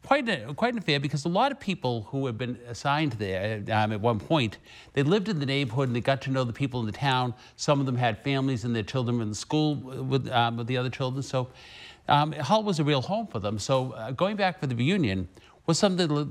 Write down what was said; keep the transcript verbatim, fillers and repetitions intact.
quite a, quite unfair because a lot of people who have been assigned there um, at one point, they lived in the neighborhood and they got to know the people in the town. Some of them had families and their children were in the school with, um, with the other children. So um, Hull was a real home for them. So uh, going back for the reunion was something